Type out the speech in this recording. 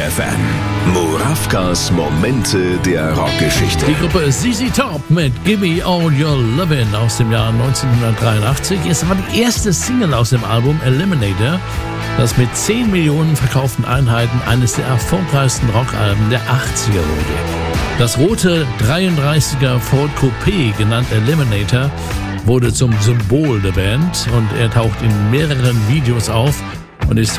FM. Murawkas Momente der Rockgeschichte. Die Gruppe ZZ Top mit Gimme All Your Lovin' aus dem Jahr 1983. Es war die erste Single aus dem Album Eliminator, das mit 10 Millionen verkauften Einheiten eines der erfolgreichsten Rockalben der 80er wurde. Das rote 33er Ford Coupé, genannt Eliminator, wurde zum Symbol der Band und er taucht in mehreren Videos auf und ist